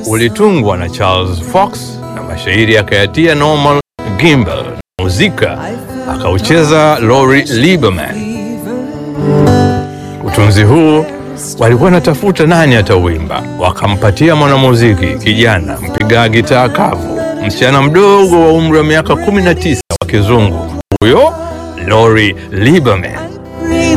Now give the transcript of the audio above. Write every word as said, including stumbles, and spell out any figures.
ulitungwa na Charles Fox na mashairi akayatia Norman Gimbel. Muzika akaucheza Lori Lieberman. Utunzi huu walikuwa natafuta nani atauimba, wakampatia mwanamuziki kijana mpiga gitaa kavu, msichana mdogo wa umri wa miaka kumi na tisa wa kizungu, huyo Lori Lieberman.